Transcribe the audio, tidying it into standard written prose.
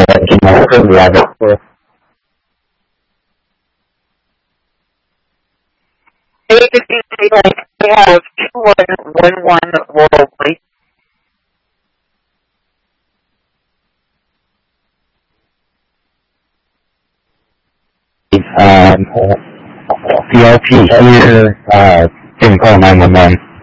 Jamaica, we have it. 853, we have 2111 worldly. CLP here, didn't call 911.